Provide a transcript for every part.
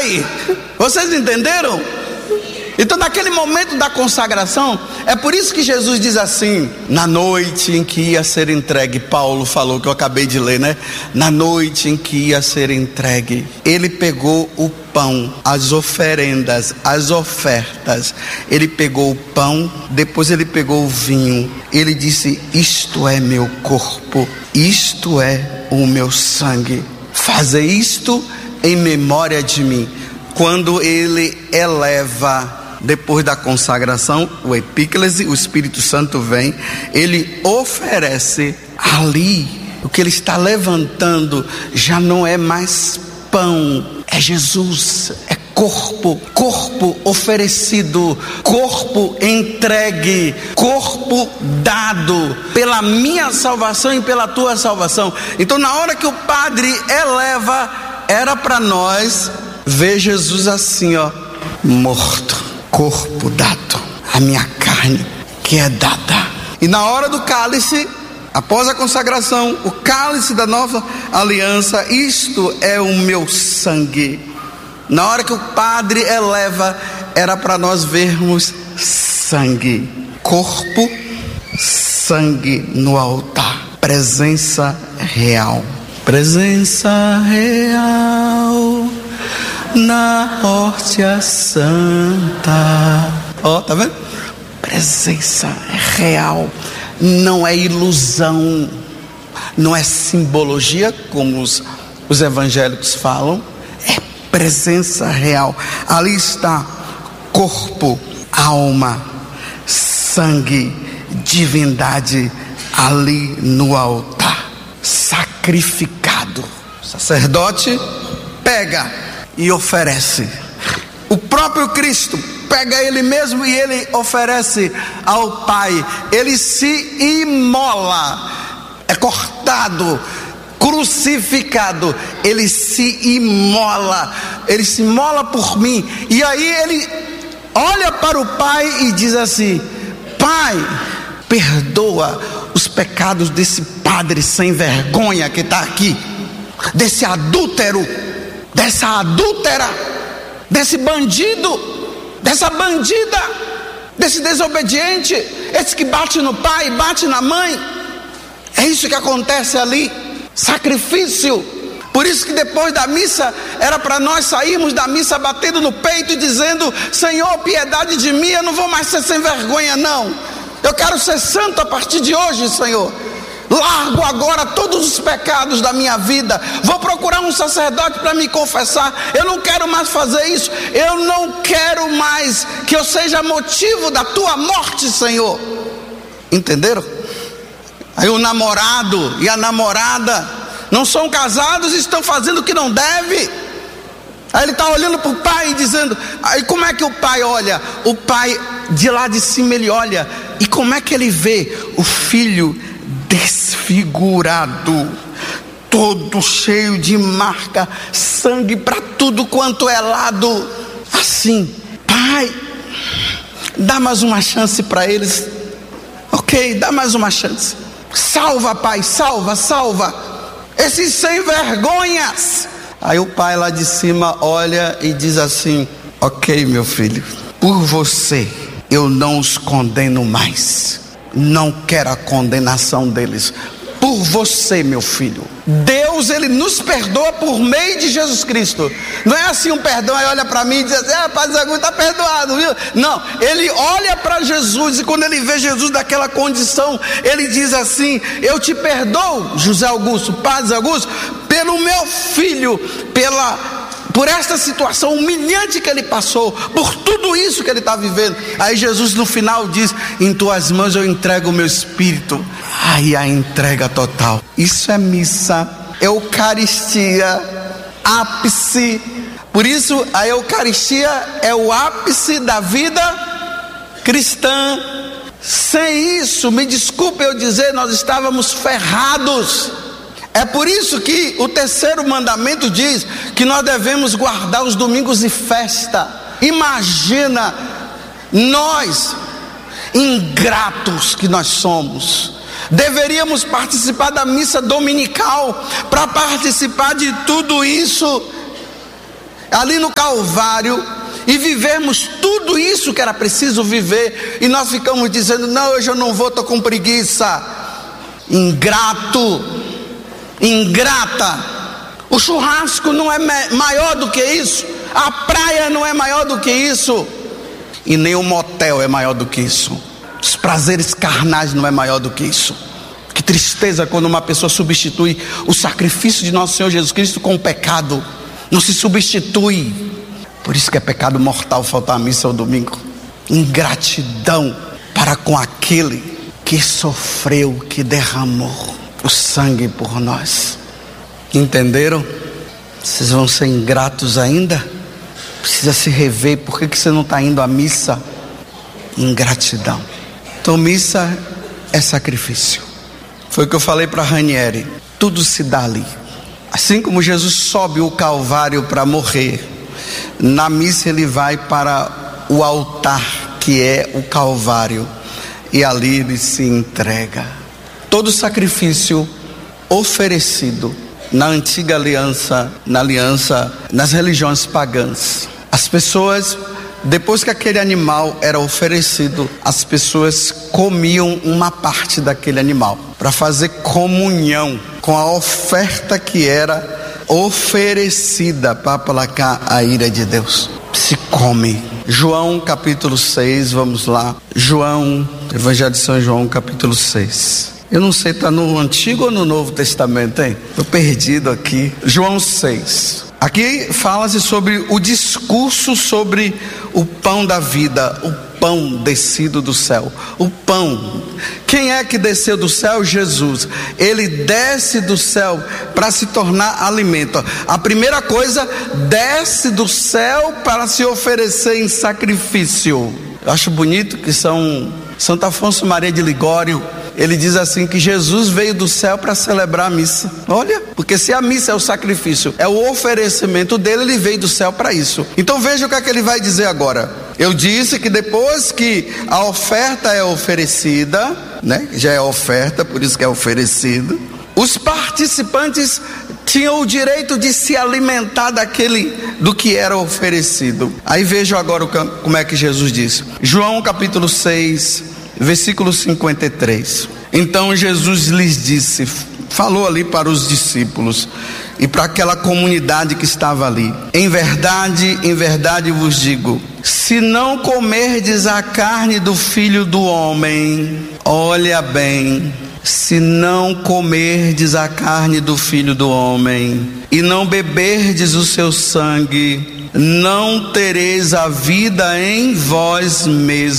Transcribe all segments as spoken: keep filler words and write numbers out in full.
Pai. Vocês entenderam? Então, naquele momento da consagração, é por isso que Jesus diz assim: na noite em que ia ser entregue, Paulo falou, que eu acabei de ler, né? Na noite em que ia ser entregue, ele pegou o pão, as oferendas, as ofertas. Ele pegou o pão, depois ele pegou o vinho. Ele disse: isto é meu corpo, isto é o meu sangue. Fazer isto em memória de mim. Quando ele eleva, depois da consagração, o epíclese, o Espírito Santo vem, ele oferece ali, o que ele está levantando já não é mais pão, é Jesus, é corpo, corpo oferecido, corpo entregue, corpo dado pela minha salvação e pela tua salvação. Então, na hora que o Padre eleva, era para nós ver Jesus assim, ó, morto, corpo dado, a minha carne que é dada. E na hora do cálice, após a consagração, o cálice da nova aliança, isto é o meu sangue. Na hora que o Padre eleva, era para nós vermos sangue, corpo, sangue no altar, presença real, presença real na hóstia santa. Ó, oh, tá vendo? Presença real, não é ilusão, não é simbologia como os, os evangélicos falam, é presença real. Ali está corpo, alma, sangue, divindade ali no altar, sacrificado. O sacerdote pega e oferece. O próprio Cristo pega ele mesmo e ele oferece ao Pai. Ele se imola, é cortado, crucificado. Ele se imola, ele se imola por mim. E aí ele olha para o Pai e diz assim: Pai, perdoa os pecados desse padre sem vergonha que está aqui, desse adúltero, dessa adúltera, desse bandido, dessa bandida, desse desobediente, esse que bate no pai, bate na mãe. É isso que acontece ali, sacrifício. Por isso que depois da missa, era para nós sairmos da missa batendo no peito e dizendo: Senhor, piedade de mim, eu não vou mais ser sem vergonha não, eu quero ser santo a partir de hoje, Senhor. Largo agora todos os pecados da minha vida, vou procurar um sacerdote para me confessar. Eu não quero mais fazer isso, eu não quero mais que eu seja motivo da tua morte, Senhor. Entenderam? Aí o namorado e a namorada não são casados e estão fazendo o que não deve. Aí ele está olhando para o pai e dizendo, aí como é que o pai olha? O pai de lá de cima ele olha, e como é que ele vê? O filho desfigurado, todo cheio de marca, sangue para tudo quanto é lado. Assim, pai, dá mais uma chance para eles. Ok, dá mais uma chance. Salva, pai, salva, salva esses sem vergonhas. Aí o pai lá de cima olha e diz assim: ok, meu filho, por você eu não os condeno mais, não quero a condenação deles. Por você, meu filho, Deus, ele nos perdoa por meio de Jesus Cristo. Não é assim um perdão, aí olha para mim e diz assim: é, Padre Zé Augusto está perdoado, viu? Não, ele olha para Jesus, e quando ele vê Jesus daquela condição, ele diz assim: eu te perdoo, José Augusto, Padre Zé Augusto, pelo meu filho, pela... por esta situação humilhante que ele passou, por tudo isso que ele está vivendo. Aí Jesus no final diz: em tuas mãos eu entrego o meu espírito. Aí a entrega total. Isso é missa, Eucaristia, ápice. Por isso a Eucaristia é o ápice da vida cristã. Sem isso, me desculpe eu dizer, nós estávamos ferrados. É por isso que o terceiro mandamento diz que nós devemos guardar os domingos de festa. Imagina nós, ingratos que nós somos, deveríamos participar da missa dominical para participar de tudo isso. ali no Calvário, e vivermos tudo isso que era preciso viver, e nós ficamos dizendo: não, hoje eu não vou, estou com preguiça. Ingrato, ingrata. O churrasco não é maior do que isso, a praia não é maior do que isso, e nem o motel é maior do que isso, os prazeres carnais não é maior do que isso. Que tristeza quando uma pessoa substitui o sacrifício de nosso Senhor Jesus Cristo com o pecado. Não se substitui. Por isso que é pecado mortal faltar a missa ao domingo. Ingratidão para com aquele que sofreu, que derramou o sangue por nós. Entenderam? Vocês vão ser ingratos ainda? Precisa se rever. Por que que você não está indo à missa? Ingratidão. Então missa é sacrifício. Foi o que eu falei para Ranieri. Tudo se dá ali. Assim como Jesus sobe o Calvário para morrer, na missa ele vai para o altar que é o Calvário, e ali ele se entrega. Todo sacrifício oferecido na antiga aliança, na aliança, nas religiões pagãs, as pessoas, depois que aquele animal era oferecido, as pessoas comiam uma parte daquele animal para fazer comunhão com a oferta que era oferecida para aplacar a ira de Deus. Se come. João capítulo seis, vamos lá. João, Evangelho de São João capítulo seis. Eu não sei, está no Antigo ou no Novo Testamento, hein? Estou perdido aqui. João seis. Aqui fala-se sobre o discurso sobre o pão da vida, o pão descido do céu. O pão. Quem é que desceu do céu? Jesus. Ele desce do céu para se tornar alimento. A primeira coisa, desce do céu para se oferecer em sacrifício. Eu acho bonito que São Santo Afonso Maria de Ligório, ele diz assim que Jesus veio do céu para celebrar a missa. Olha, porque se a missa é o sacrifício, é o oferecimento dele, ele veio do céu para isso. Então veja o que é que ele vai dizer agora. Eu disse que depois que a oferta é oferecida, né? Já é oferta, por isso que é oferecido. Os participantes tinham o direito de se alimentar daquele, do que era oferecido. Aí veja agora como é que Jesus disse. João capítulo seis, versículo cinquenta e três. Então Jesus lhes disse, falou ali para os discípulos e para aquela comunidade que estava ali: em verdade, em verdade vos digo, se não comerdes a carne do Filho do Homem, olha bem, se não comerdes a carne do Filho do Homem e não beberdes o seu sangue, não tereis a vida em vós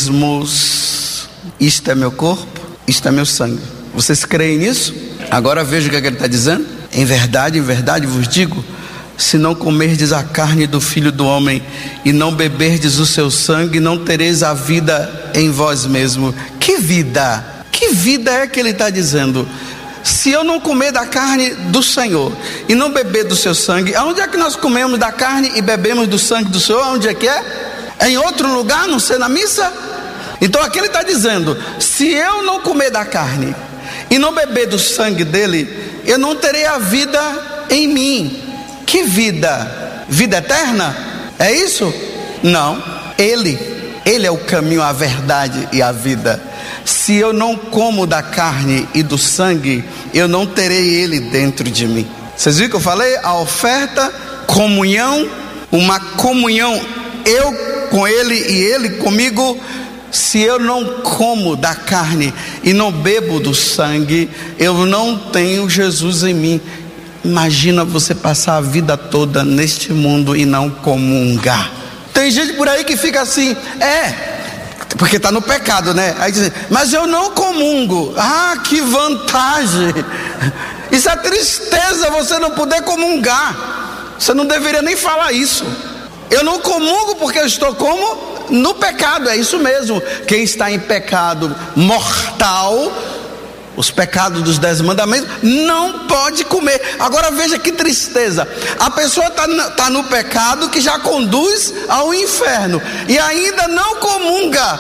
mesmos. Isto é meu corpo, isto é meu sangue. Vocês creem nisso? Agora veja o que, é que ele está dizendo. Em verdade, em verdade vos digo, se não comerdes a carne do Filho do Homem e não beberdes o seu sangue, não tereis a vida em vós mesmos. Que vida? Que vida é que ele está dizendo? Se eu não comer da carne do Senhor e não beber do seu sangue, aonde é que nós comemos da carne e bebemos do sangue do Senhor? Aonde é que é? É em outro lugar, não ser na missa? Então aqui ele está dizendo, se eu não comer da carne e não beber do sangue dele, eu não terei a vida em mim. Que vida? Vida eterna? É isso? Não. Ele, ele é o caminho, a verdade e a vida. Se eu não como da carne e do sangue, eu não terei ele dentro de mim. Vocês viram que eu falei? A oferta, comunhão, uma comunhão, eu com ele e ele comigo. Se eu não como da carne e não bebo do sangue, eu não tenho Jesus em mim. Imagina você passar a vida toda neste mundo e não comungar. Tem gente por aí que fica assim, é, porque está no pecado, né? Aí diz, mas eu não comungo. Ah, que vantagem! Isso é tristeza, você não poder comungar. Você não deveria nem falar isso. Eu não comungo porque eu estou como? No pecado, é isso mesmo. Quem está em pecado mortal, os pecados dos dez mandamentos, não pode comer. Agora veja que tristeza. A pessoa está tá no pecado que já conduz ao inferno e ainda não comunga.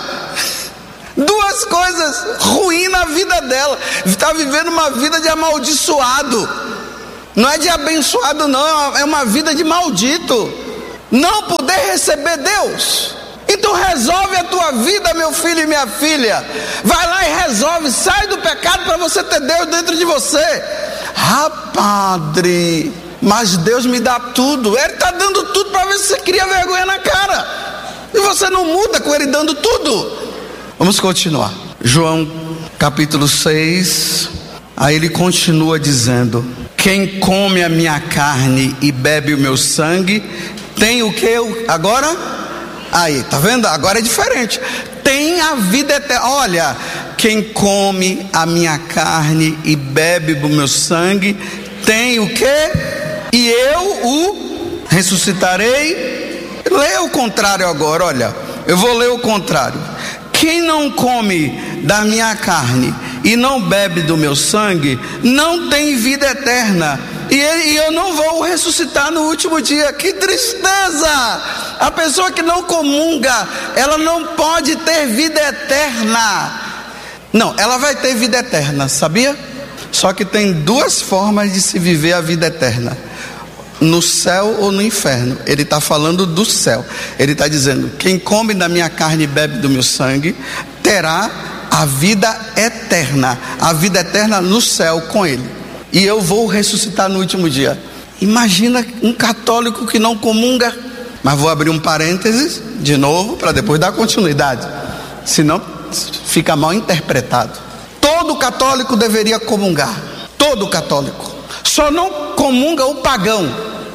Duas coisas ruins na vida dela. Está vivendo uma vida de amaldiçoado. Não é de abençoado não, é uma vida de maldito. não poder receber Deus. Então resolve a tua vida, meu filho e minha filha. Vai lá e resolve, sai do pecado para você ter Deus dentro de você. Ah, padre, mas Deus me dá tudo. Ele está dando tudo para ver se você cria vergonha na cara. E você não muda com ele dando tudo. Vamos continuar. João capítulo seis. Aí ele continua dizendo: quem come a minha carne e bebe o meu sangue tem o que eu agora? Aí, tá vendo? Agora é diferente. Tem a vida eterna. Olha, quem come a minha carne e bebe o meu sangue tem o quê? E eu o ressuscitarei. Lê o contrário agora, olha. Eu vou ler o contrário. Quem não come da minha carne e não bebe do meu sangue não tem vida eterna, e, ele, e eu não vou ressuscitar no último dia. Que tristeza! A pessoa que não comunga, ela não pode ter vida eterna. Não, ela vai ter vida eterna, sabia? Só que tem duas formas de se viver a vida eterna: no céu ou no inferno. Ele está falando do céu. Ele está dizendo: quem come da minha carne e bebe do meu sangue terá a vida eterna, a vida eterna no céu com ele, e eu vou ressuscitar no último dia. Imagina um católico que não comunga. Mas vou abrir um parênteses de novo para depois dar continuidade, senão fica mal interpretado. Todo católico deveria comungar. Todo católico. Só não comunga o pagão.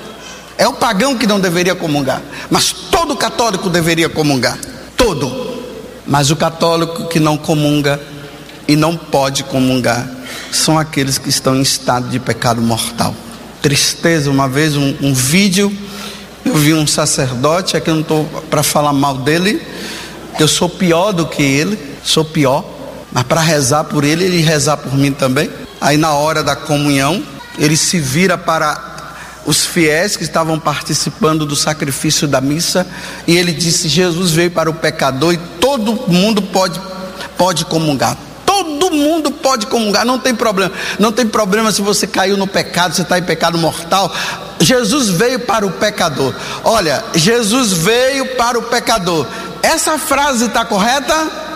É o pagão que não deveria comungar. Mas todo católico deveria comungar. Todo. Mas o católico que não comunga e não pode comungar são aqueles que estão em estado de pecado mortal. Tristeza. Uma vez um, um vídeo, eu vi um sacerdote, aqui eu não estou para falar mal dele, que eu sou pior do que ele, sou pior, mas para rezar por ele, ele rezar por mim também. Aí na hora da comunhão, ele se vira para os fiéis que estavam participando do sacrifício da missa, e ele disse: Jesus veio para o pecador e todo mundo pode, pode comungar. Todo mundo pode comungar, não tem problema. Não tem problema se você caiu no pecado, você está em pecado mortal. Jesus veio para o pecador. Olha, Jesus veio para o pecador. Essa frase está correta?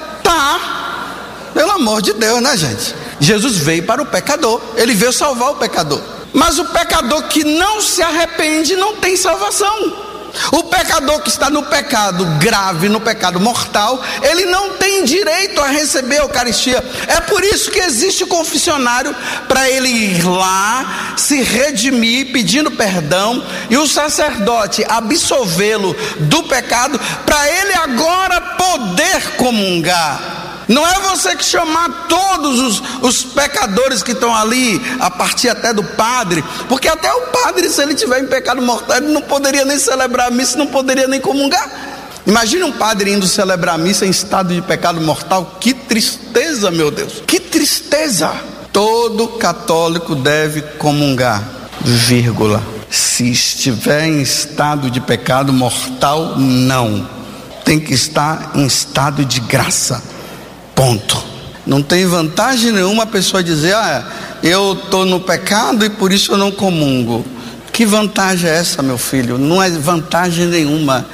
Tá. Pelo amor de Deus, né, gente? Jesus veio para o pecador. Ele veio salvar o pecador. Mas o pecador que não se arrepende não tem salvação. O pecador que está no pecado grave, no pecado mortal, ele não tem direito a receber a Eucaristia. É por isso que existe o confessionário, para ele ir lá, se redimir, pedindo perdão, e o sacerdote absolvê-lo do pecado, para ele agora poder comungar. Não é você que chamar todos os, os pecadores que estão ali, a partir até do padre, porque até o padre, se ele tiver em pecado mortal, ele não poderia nem celebrar a missa, não poderia nem comungar. Imagina um padre indo celebrar a missa em estado de pecado mortal. Que tristeza, meu Deus, que tristeza. Todo católico deve comungar, vírgula. Se estiver em estado de pecado mortal, não. Tem que estar em estado de graça. Ponto. Não tem vantagem nenhuma a pessoa dizer: ah, eu estou no pecado e por isso eu não comungo. Que vantagem é essa, meu filho? Não é vantagem nenhuma.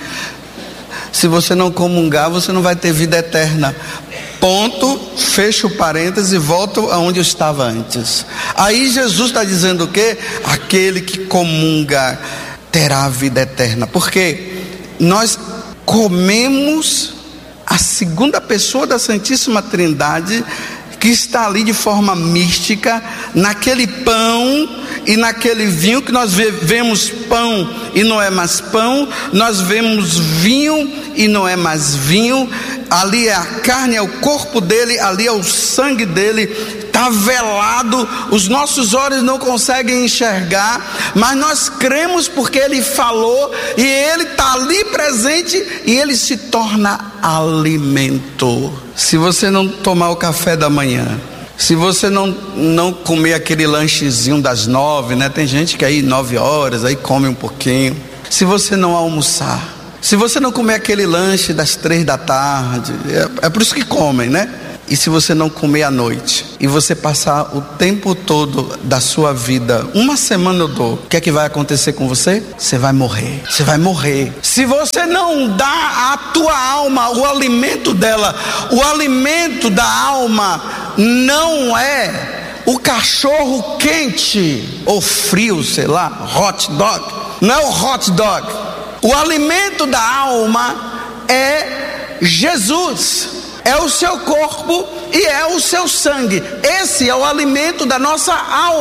Se você não comungar, você não vai ter vida eterna. Ponto, fecha o parênteses e volto aonde eu estava antes. Aí Jesus está dizendo o quê? Aquele que comunga terá a vida eterna. Porque nós comemos a segunda pessoa da Santíssima Trindade, que está ali de forma mística, naquele pão e naquele vinho, que nós vemos pão e não é mais pão, nós vemos vinho e não é mais vinho. Ali é a carne, é o corpo dele, ali é o sangue dele, está velado, os nossos olhos não conseguem enxergar, mas nós cremos porque ele falou, e ele está ali presente, e ele se torna alimento. Se você não tomar o café da manhã, se você não, não comer aquele lanchezinho das nove, né? Tem gente que aí nove horas, aí come um pouquinho. Se você não almoçar, se você não comer aquele lanche das três da tarde, é, é por isso que comem, né? E se você não comer à noite, e você passar o tempo todo da sua vida, uma semana eu dou, o que é que vai acontecer com você? Você vai morrer, você vai morrer. Se você não dá à tua alma o alimento dela, o alimento da alma não é o cachorro quente ou frio, sei lá, hot dog, não é o hot dog. O alimento da alma é Jesus, é o seu corpo e é o seu sangue. Esse é o alimento da nossa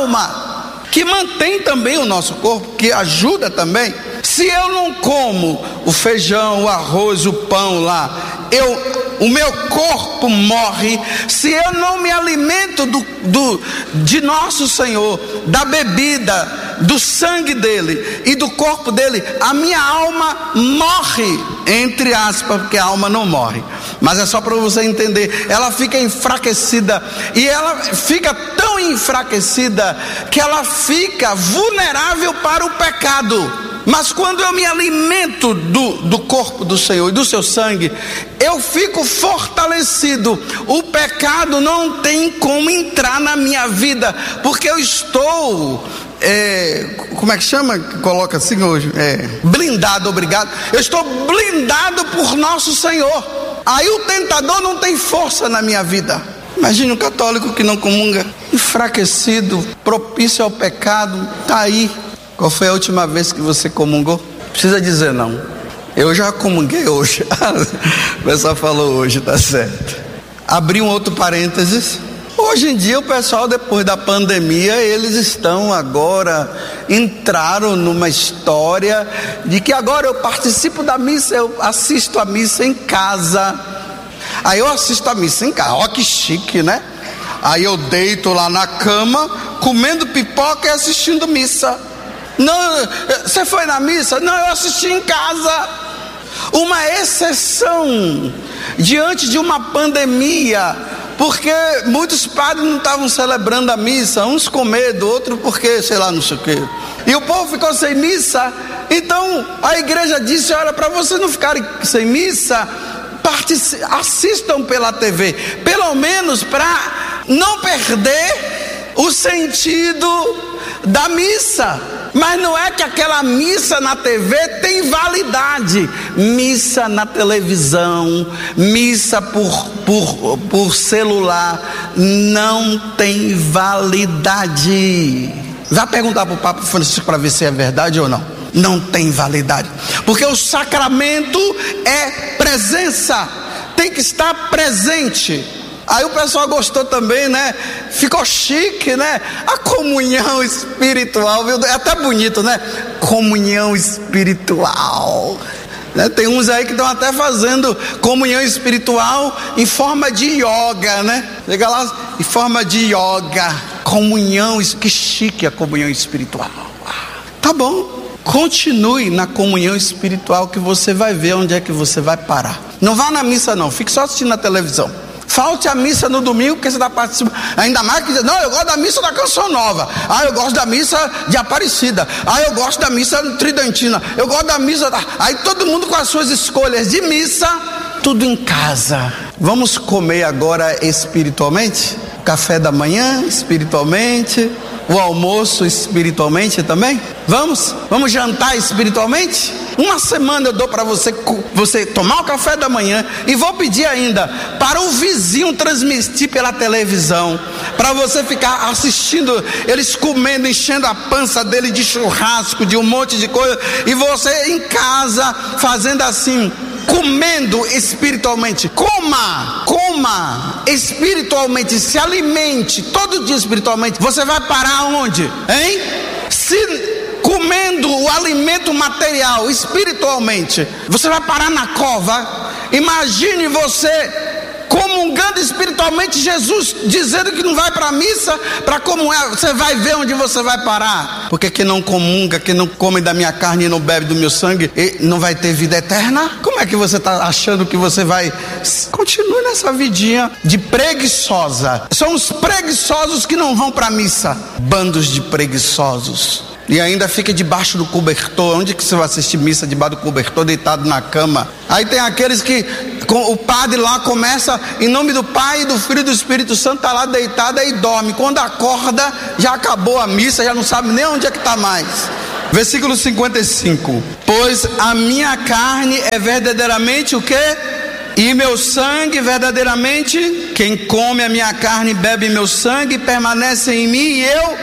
alma, que mantém também o nosso corpo, que ajuda também. Se eu não como o feijão, o arroz, o pão lá, eu, o meu corpo morre. Se eu não me alimento do, do, de nosso Senhor, da bebida, do sangue dele e do corpo dele, a minha alma morre, entre aspas, porque a alma não morre, mas é só para você entender, ela fica enfraquecida, e ela fica tão enfraquecida que ela fica vulnerável para o pecado. Mas quando eu me alimento do, do corpo do Senhor e do seu sangue, eu fico fortalecido. O pecado não tem como entrar na minha vida, porque eu estou, é, como é que chama? Coloca assim hoje, é, blindado, obrigado. Eu estou blindado por nosso Senhor. Aí o tentador não tem força na minha vida. Imagine um católico que não comunga, enfraquecido, propício ao pecado, está aí. Qual foi a última vez que você comungou? Precisa dizer não. Eu já comunguei hoje. O pessoal falou hoje, tá certo. Abri um outro parênteses. Hoje em dia o pessoal, depois da pandemia, eles estão agora, entraram numa história de que agora eu participo da missa, eu assisto a missa em casa. Aí eu assisto a missa em casa, ó que chique, né? Aí eu deito lá na cama, comendo pipoca e assistindo missa. Não, você foi na missa? Não, eu assisti em casa. Uma exceção diante de uma pandemia, porque muitos padres não estavam celebrando a missa, uns com medo, outros porque, sei lá, não sei o quê. E o povo ficou sem missa. Então a igreja disse: olha, para vocês não ficarem sem missa, assistam pela T V, pelo menos para não perder o sentido da missa. Mas não é que aquela missa na T V tem validade. Missa na televisão, missa por, por, por celular, não tem validade. Vai perguntar para o Papa Francisco para ver se é verdade ou não. Não tem validade, porque o sacramento é presença, tem que estar presente. Aí o pessoal gostou também, né? Ficou chique, né? A comunhão espiritual, viu? É até bonito, né? Comunhão espiritual, né? Tem uns aí que estão até fazendo comunhão espiritual em forma de yoga, né? Chega lá, em forma de yoga. Comunhão, que chique a comunhão espiritual. Tá bom. Continue na comunhão espiritual, que você vai ver onde é que você vai parar. Não vá na missa não, fique só assistindo na televisão. Falte a missa no domingo, porque você está participando. Ainda mais que diz: não, eu gosto da missa da Canção Nova. Ah, eu gosto da missa de Aparecida. Ah, eu gosto da missa tridentina. Eu gosto da missa da... Aí todo mundo com as suas escolhas de missa, tudo em casa. Vamos comer agora espiritualmente? Café da manhã espiritualmente, o almoço espiritualmente também? Vamos? Vamos jantar espiritualmente? Uma semana eu dou para você, você tomar o café da manhã, e vou pedir ainda para o vizinho transmitir pela televisão, para você ficar assistindo eles comendo, enchendo a pança dele de churrasco, de um monte de coisa, e você em casa fazendo assim, comendo espiritualmente. Coma, coma espiritualmente, se alimente todo dia espiritualmente. Você vai parar onde? Hein? Se comendo o alimento material espiritualmente, você vai parar na cova. Imagine você comungando espiritualmente, Jesus dizendo que não vai para a missa para comungar. Você vai ver onde você vai parar. Porque quem não comunga, quem não come da minha carne e não bebe do meu sangue, não vai ter vida eterna? Como é que você está achando que você vai? Continue nessa vidinha de preguiçosa. São os preguiçosos que não vão para a missa. Bandos de preguiçosos. E ainda fica debaixo do cobertor. Onde que você vai assistir missa debaixo do cobertor, deitado na cama? Aí tem aqueles que o padre lá começa em nome do Pai, do Filho e do Espírito Santo, está lá deitado e dorme. Quando acorda, já acabou a missa, já não sabe nem onde é que está mais. Versículo cinquenta e cinco: pois a minha carne é verdadeiramente o quê? E meu sangue verdadeiramente, quem come a minha carne e bebe meu sangue, permanece em mim e eu.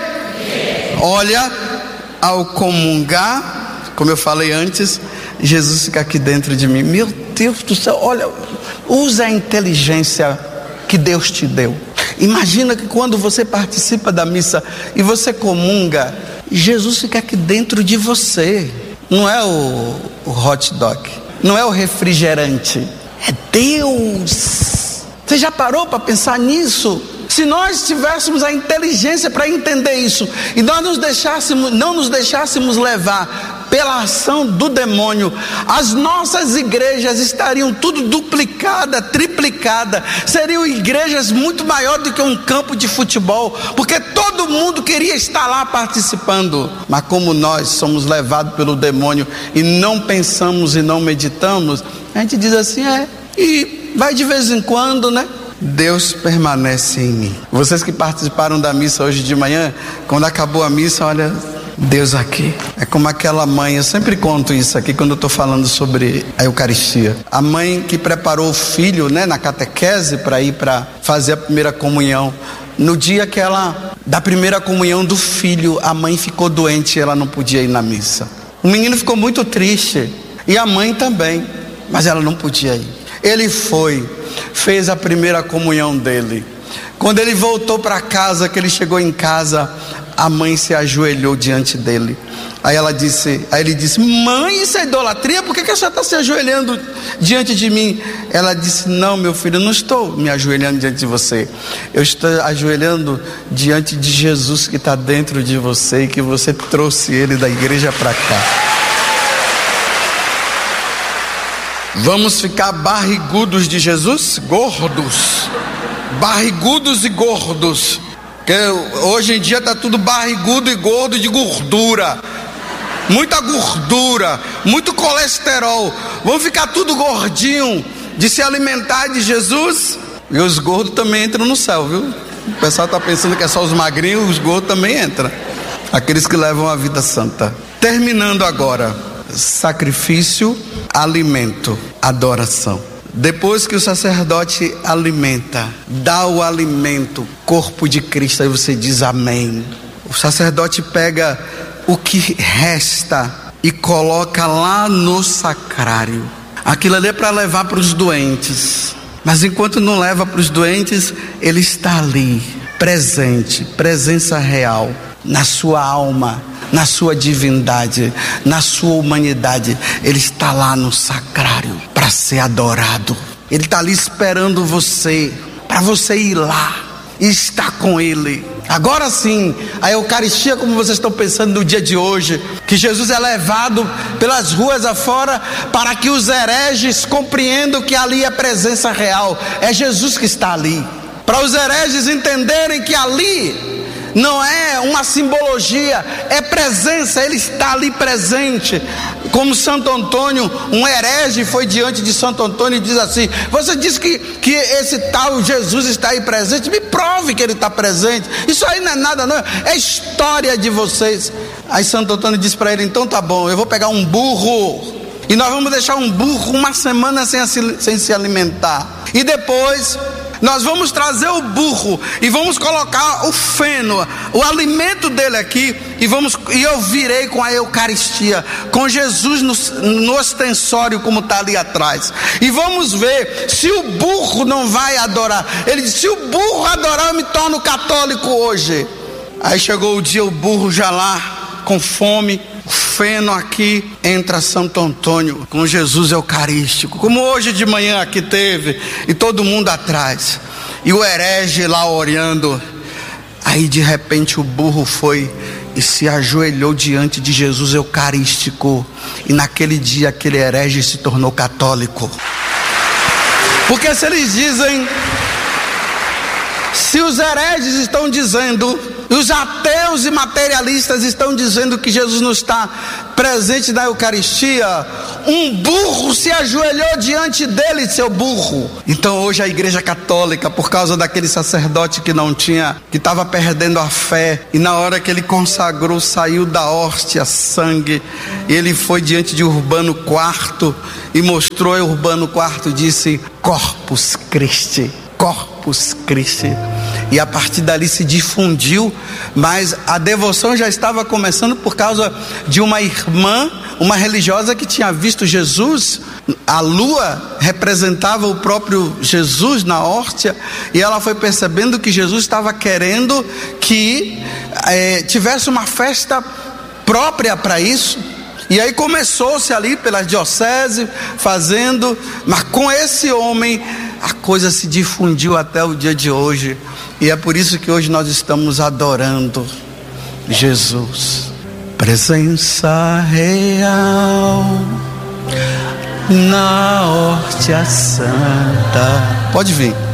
Olha, ao comungar, como eu falei antes, Jesus fica aqui dentro de mim. Meu Deus do céu, olha, usa a inteligência que Deus te deu. Imagina que quando você participa da missa e você comunga, Jesus fica aqui dentro de você. Não é o, o hot dog, não é o refrigerante, é Deus. Você já parou para pensar nisso? Se nós tivéssemos a inteligência para entender isso e nós nos deixássemos, não nos deixássemos levar pela ação do demônio, as nossas igrejas estariam tudo duplicada, triplicada, seriam igrejas muito maiores do que um campo de futebol, porque todo mundo queria estar lá participando. Mas como nós somos levados pelo demônio e não pensamos e não meditamos, a gente diz assim, é, e vai de vez em quando, né? Deus permanece em mim. Vocês que participaram da missa hoje de manhã, quando acabou a missa, olha, Deus aqui. É como aquela mãe, eu sempre conto isso aqui quando eu estou falando sobre a Eucaristia. A mãe que preparou o filho, né, na catequese para ir para fazer a primeira comunhão. No dia que ela, da primeira comunhão do filho, a mãe ficou doente e ela não podia ir na missa. O menino ficou muito triste e a mãe também, mas ela não podia ir. Ele foi, fez a primeira comunhão dele. Quando ele voltou para casa, que ele chegou em casa, a mãe se ajoelhou diante dele. Aí ela disse, aí ele disse, mãe, isso é idolatria? Por que, que a senhora está se ajoelhando diante de mim? Ela disse, não, meu filho, eu não estou me ajoelhando diante de você. Eu estou ajoelhando diante de Jesus que está dentro de você e que você trouxe ele da igreja para cá. Vamos ficar barrigudos de Jesus? Gordos. Barrigudos e gordos. Porque hoje em dia está tudo barrigudo e gordo de gordura. Muita gordura, muito colesterol. Vamos ficar tudo gordinho de se alimentar de Jesus? E os gordos também entram no céu, viu? O pessoal está pensando que é só os magrinhos, os gordos também entram. Aqueles que levam a vida santa. Terminando agora. Sacrifício, alimento, adoração. Depois que o sacerdote alimenta, dá o alimento, corpo de Cristo, aí você diz amém. O sacerdote pega o que resta e coloca lá no sacrário. Aquilo ali é para levar para os doentes, mas enquanto não leva para os doentes, ele está ali, presente, presença real, na sua alma, na sua divindade, na sua humanidade. Ele está lá no sacrário para ser adorado. Ele está ali esperando você, para você ir lá e estar com ele. Agora sim, a Eucaristia, como vocês estão pensando no dia de hoje, que Jesus é levado pelas ruas afora para que os hereges compreendam que ali é presença real, é Jesus que está ali, para os hereges entenderem que ali não é uma simbologia, é presença, ele está ali presente. Como Santo Antônio, um herege foi diante de Santo Antônio e diz assim: você diz que, que esse tal Jesus está aí presente, me prove que ele está presente. Isso aí não é nada, não, é história de vocês. Aí Santo Antônio diz para ele: então tá bom, eu vou pegar um burro e nós vamos deixar um burro uma semana sem, sem se alimentar, e depois nós vamos trazer o burro e vamos colocar o feno, o alimento dele aqui, e vamos, e eu virei com a Eucaristia, com Jesus no, no ostensório, como está ali atrás, e vamos ver se o burro não vai adorar. Ele disse: se o burro adorar, eu me torno católico hoje. Aí chegou o dia, o burro já lá com fome, feno aqui, entra Santo Antônio com Jesus Eucarístico, como hoje de manhã aqui teve, e todo mundo atrás, e o herege lá orando. Aí de repente o burro foi e se ajoelhou diante de Jesus Eucarístico, e naquele dia aquele herege se tornou católico. Porque se eles dizem, se os hereges estão dizendo, os ateus e materialistas estão dizendo que Jesus não está presente na Eucaristia, um burro se ajoelhou diante dele, seu burro. Então hoje a Igreja Católica, por causa daquele sacerdote que não tinha, que estava perdendo a fé, e na hora que ele consagrou, saiu da hóstia sangue, ele foi diante de Urbano quarto e mostrou a Urbano quarto, disse: Corpus Christi, Corpus Christi. E a partir dali se difundiu, mas a devoção já estava começando por causa de uma irmã, uma religiosa que tinha visto Jesus. A lua representava o próprio Jesus na hóstia, e ela foi percebendo que Jesus estava querendo que é, tivesse uma festa própria para isso. E aí começou-se ali pelas dioceses fazendo, mas com esse homem a coisa se difundiu até o dia de hoje. E é por isso que hoje nós estamos adorando Jesus. Presença real na hóstia santa. Pode vir.